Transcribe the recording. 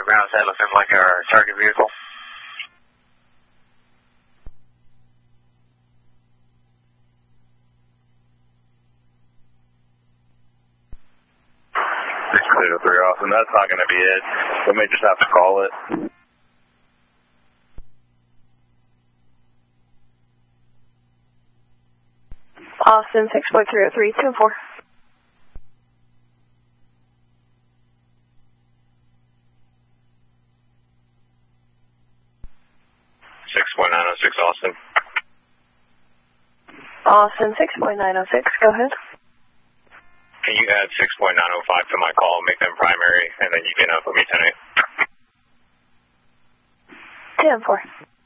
ground set looking like our target vehicle. Austin, that's not going to be it. We may just have to call it. Austin 6.303, 2-4. 6.906, Austin. Austin 6.906, go ahead. Can you add 6.905 to my call, make them primary, and then you can put me 10-8? 10-4.